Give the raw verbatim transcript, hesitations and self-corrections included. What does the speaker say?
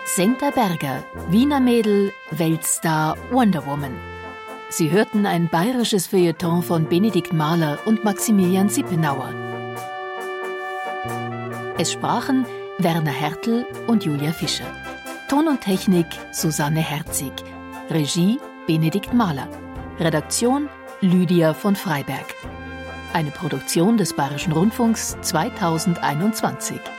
Senta Berger, Wiener Mädel, Weltstar, Wonder Woman. Sie hörten ein bayerisches Feuilleton von Benedikt Mahler und Maximilian Sippenauer. Es sprachen Werner Hertel und Julia Fischer. Ton und Technik Susanne Herzig. Regie Benedikt Mahler. Redaktion Lydia von Freiberg. Eine Produktion des Bayerischen Rundfunks zweitausendeinundzwanzig.